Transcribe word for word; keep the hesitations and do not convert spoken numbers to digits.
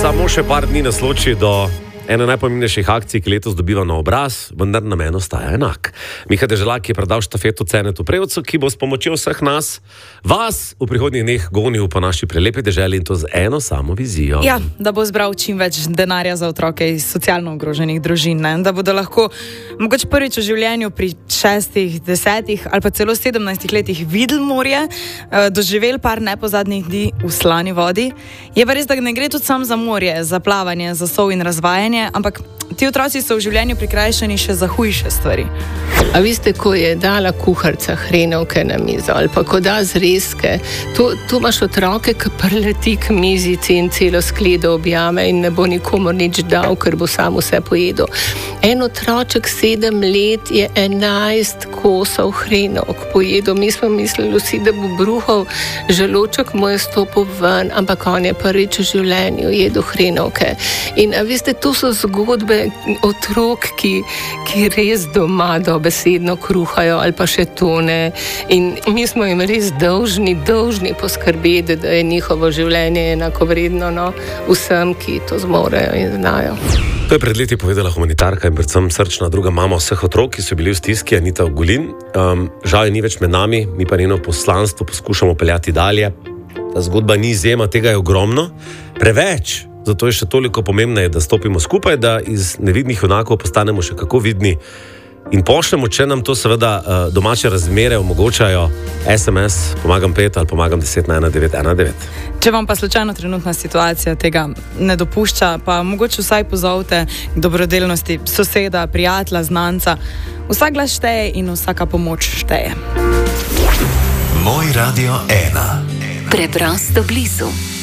Samo še par dni nas loči do ene najpomembnejših akcij, ki letos dobiva na obraz, vendar namen ostaja enak. Miha Deželak je predal štafeto Cenetu Prevcu, ki bo s pomočjo vseh nas, vas v prihodnjih dneh gonil po naši prelepi deželi in to z eno samo vizijo. Ja, da bo zbral čim več denarja za otroke iz socialno ogroženih družin, ne? Da bodo lahko mogoče prvič v življenju pri šestih, desetih ali pa celo sedemnajstih letih videli morje, doživeli par nepozadnih dni v slani vodi. Je pa res, da ne gre tudi sam za morje, za plavanje, za sol in razvajanje, ampak ti otroci so v življenju prikrajšani še za hujše stvari. A veste, ko je dala kuharca hrenovke na mizo ali pa ko da zrezke, to, to imaš otroke, ki prleti k mizici in celo skledo objame in ne bo nikomu nič dal, ker bo sam vse pojedel. En otroček sedem let je enajst kosov hrenovk pojedel. Mi smo mislili vsi, da bo bruhal, želoček mu je stopil ven, ampak on je prvič v življenju jedel hrenovke. In a veste, to so zgodbe otrok, ki, ki res doma dobesedno kruhajo ali pa še tone. In mi smo jim res dolžni, dolžni poskrbeti, da je njihovo življenje enakovredno no, vsem, ki to zmorejo in znajo. To je pred leti povedala humanitarka in predvsem srčna druga mama vseh otrok, ki so bili v stiski, Anita Ogulin. Um, žal je ni več med nami, mi pa njeno poslanstvo poskušamo peljati dalje. Ta zgodba ni izjema, tega je ogromno. Preveč. Zato je še toliko pomembneje, da stopimo skupaj, da iz nevidnih junakov postanemo še kako vidni in pošljemo, če nam to seveda domače razmere omogočajo, es em es pomagam pet ali pomagam deset na ena devet ena devet. Če vam pa slučajno trenutna situacija tega ne dopušča, pa mogoče vsaj pozovite k dobrodelnosti soseda, prijatelja, znanca. Vsak glas šteje in vsaka pomoč šteje. Moj radio ena. Preprosto blizu.